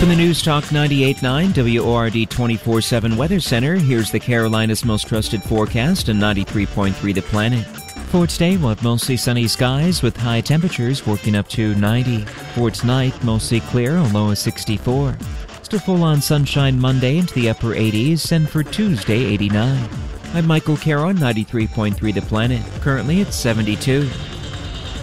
From the News Talk 98.9 WORD 24/7 Weather Center, here's the Carolinas' most trusted forecast and 93.3 The Planet. For today, we'll have mostly sunny skies with high temperatures working up to 90. For tonight, mostly clear, a low of 64. Still full-on sunshine Monday into the upper 80s, and for Tuesday, 89. I'm Michael Caro, 93.3 The Planet. Currently, it's 72.